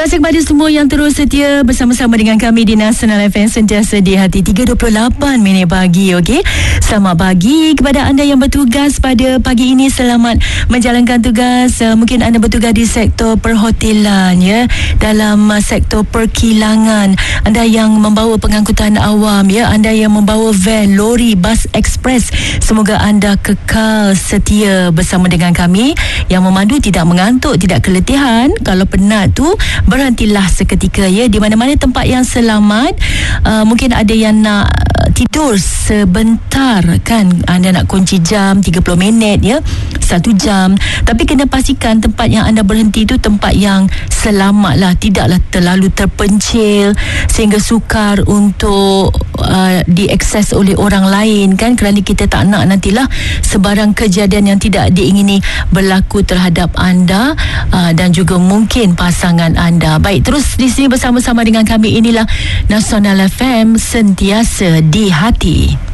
kasih kepada semua yang terus setia bersama-sama dengan kami di Nasional FM sentiasa di hati. 3.28 minit pagi, okey. Selamat pagi kepada anda yang bertugas pada pagi ini. Selamat menjalankan tugas. Mungkin anda bertugas di sektor perhotelan, ya, dalam sektor perkilangan. Anda yang membawa pengangkutan awam, ya, anda yang membawa van, lori, bas ekspres. Semoga anda kekal setia bersama dengan kami. Yang memandu tidak mengantuk, tidak keletihan. Kalau penat tu, berhentilah seketika, ya, di mana-mana tempat yang selamat. Mungkin ada yang nak tidur sebentar, kan, anda nak kunci jam 30 minit, ya, 1 jam, tapi kena pastikan tempat yang anda berhenti tu tempat yang selamat lah, tidaklah terlalu terpencil sehingga sukar untuk diakses oleh orang lain, kan, kerana kita tak nak nantilah sebarang kejadian yang tidak diingini berlaku terhadap anda dan juga mungkin pasangan anda. Baik, terus di sini bersama-sama dengan kami. Inilah Nasional FM, sentiasa di hati.